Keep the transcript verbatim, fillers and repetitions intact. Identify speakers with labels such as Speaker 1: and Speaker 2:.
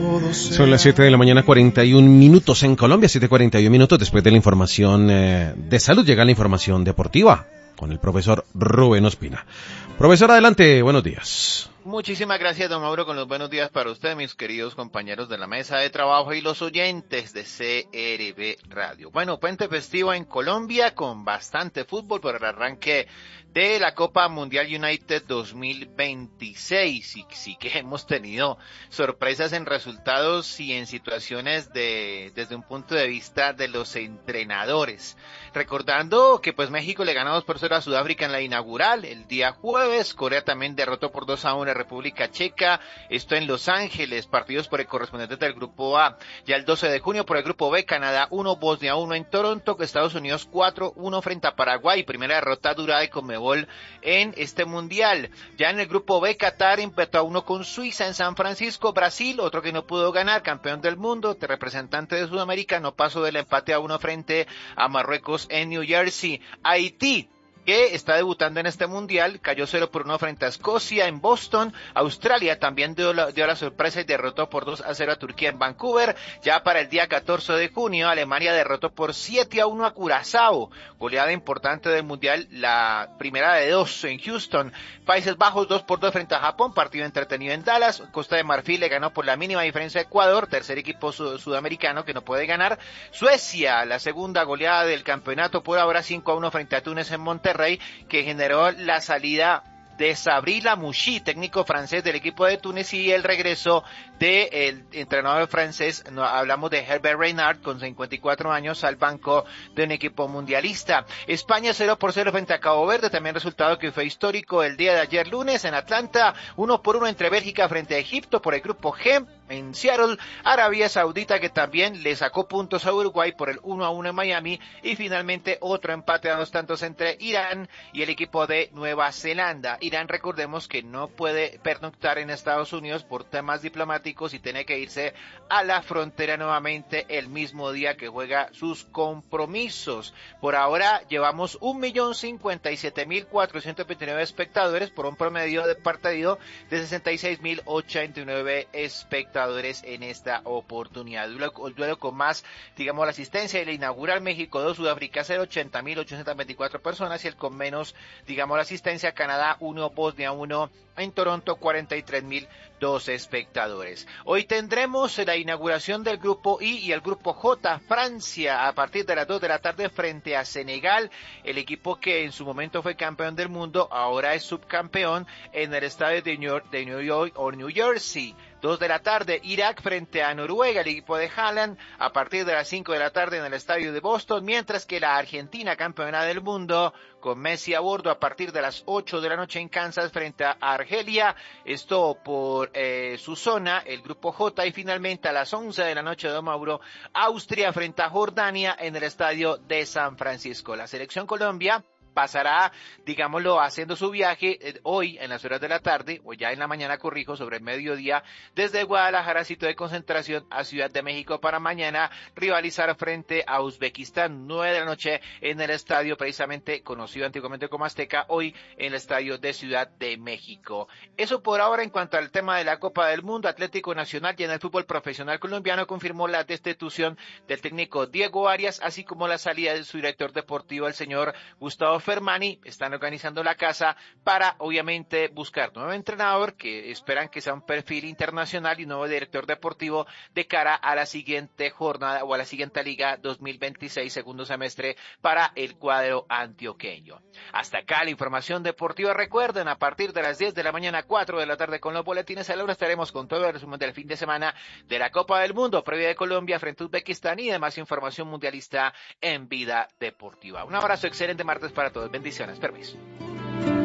Speaker 1: Son las siete de la mañana, cuarenta y un minutos en Colombia, siete cuarenta y un minutos después de la información eh, de salud. Llega la información deportiva con el profesor Rubén Ospina. Profesor, adelante, buenos días.
Speaker 2: Muchísimas gracias, don Mauro, con los buenos días para usted, mis queridos compañeros de la mesa de trabajo y los oyentes de C R B Radio. Bueno, puente festivo en Colombia con bastante fútbol por el arranque de la Copa Mundial United dos mil veintiséis, y sí que hemos tenido sorpresas en resultados y en situaciones de desde un punto de vista de los entrenadores. Recordando que pues México le ganó dos por cero a Sudáfrica en la inaugural el día jueves, Corea también derrotó por dos a uno a República Checa, esto en Los Ángeles, partidos por el correspondiente del grupo A. Ya el doce de junio por el grupo B, Canadá uno, Bosnia uno en Toronto, Estados Unidos cuatro uno frente a Paraguay, primera derrota dura de Conmebol en este mundial. Ya en el grupo B, Qatar empató a uno con Suiza en San Francisco. Brasil, otro que no pudo ganar, campeón del mundo, representante de Sudamérica, no pasó del empate a uno frente a Marruecos en New Jersey. Haití, que está debutando en este mundial, cayó cero por uno frente a Escocia en Boston. Australia también dio la, dio la sorpresa y derrotó por dos a cero a Turquía en Vancouver. Ya para el día catorce de junio, Alemania derrotó por siete a uno a Curazao, goleada importante del mundial, la primera de dos en Houston. Países Bajos dos por dos frente a Japón, partido entretenido en Dallas. Costa de Marfil le ganó por la mínima diferencia a Ecuador, tercer equipo sud- sudamericano que no puede ganar. Suecia, la segunda goleada del campeonato por ahora, cinco a uno frente a Túnez en Monterrey, que generó la salida de Sabri Lamouchi, técnico francés del equipo de Túnez, y el regreso del entrenador francés, no, hablamos de Herbert Renard, con cincuenta y cuatro años, al banco de un equipo mundialista. España cero por cero frente a Cabo Verde, también resultado que fue histórico el día de ayer lunes en Atlanta, uno por uno entre Bélgica frente a Egipto por el grupo G. En Seattle, Arabia Saudita, que también le sacó puntos a Uruguay por el uno a uno en Miami, y finalmente otro empate a dos tantos entre Irán y el equipo de Nueva Zelanda. Irán, recordemos que no puede pernoctar en Estados Unidos por temas diplomáticos y tiene que irse a la frontera nuevamente el mismo día que juega sus compromisos. Por ahora llevamos un millón cincuenta y siete mil cuatrocientos veintinueve espectadores por un promedio de partido de sesenta y seis mil ochenta y nueve espectadores en esta oportunidad. El duelo, el duelo con más, digamos, la asistencia y la inaugural México dos, Sudáfrica cero, ochenta mil ochocientas veinticuatro personas, y el con menos, digamos, la asistencia, Canadá uno, Bosnia uno, en Toronto cuarenta y tres mil dos espectadores. Hoy tendremos la inauguración del grupo I y el grupo J, Francia, a partir de las dos de la tarde frente a Senegal, el equipo que en su momento fue campeón del mundo, ahora es subcampeón en el estadio de New York, de New York o New Jersey. Dos de la tarde, Irak frente a Noruega, el equipo de Haaland, a partir de las cinco de la tarde en el estadio de Boston, mientras que la Argentina, campeona del mundo, con Messi a bordo, a partir de las ocho de la noche en Kansas frente a Argelia, esto por eh, su zona, el grupo J, y finalmente a las once de la noche, don Mauro, Austria frente a Jordania en el estadio de San Francisco. La selección Colombia pasará, digámoslo, haciendo su viaje eh, hoy en las horas de la tarde, o ya en la mañana, corrijo, sobre el mediodía, desde Guadalajara, sitio de concentración, a Ciudad de México para mañana rivalizar frente a Uzbekistán, nueve de la noche en el estadio precisamente conocido antiguamente como Azteca, hoy en el estadio de Ciudad de México. Eso por ahora en cuanto al tema de la Copa del Mundo. Atlético Nacional y en el fútbol profesional colombiano confirmó la destitución del técnico Diego Arias, así como la salida de su director deportivo, el señor Gustavo Fermani. Están organizando la casa para, obviamente, buscar nuevo entrenador, que esperan que sea un perfil internacional, y nuevo director deportivo de cara a la siguiente jornada o a la siguiente liga dos mil veintiséis, segundo semestre para el cuadro antioqueño. Hasta acá la información deportiva. Recuerden, a partir de las diez de la mañana, cuatro de la tarde, con los boletines a la hora, estaremos con todo el resumen del fin de semana de la Copa del Mundo, previa de Colombia frente a Uzbekistán, y demás información mundialista en Vida Deportiva. Un abrazo, excelente martes para todos. Bendiciones, permiso.